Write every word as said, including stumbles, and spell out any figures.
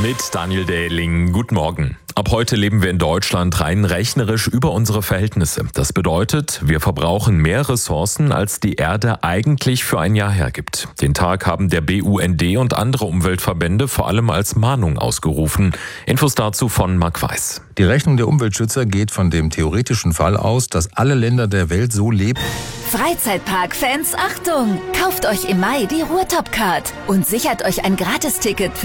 Mit Daniel Dähling. Guten Morgen. Ab heute leben wir in Deutschland rein rechnerisch über unsere Verhältnisse. Das bedeutet, wir verbrauchen mehr Ressourcen, als die Erde eigentlich für ein Jahr hergibt. Den Tag haben der B U N D und andere Umweltverbände vor allem als Mahnung ausgerufen. Infos dazu von Marc Weiß. Die Rechnung der Umweltschützer geht von dem theoretischen Fall aus, dass alle Länder der Welt so leben. Freizeitpark-Fans, Achtung! Kauft euch im Mai die Ruhrtop-Card und sichert euch ein Gratisticket für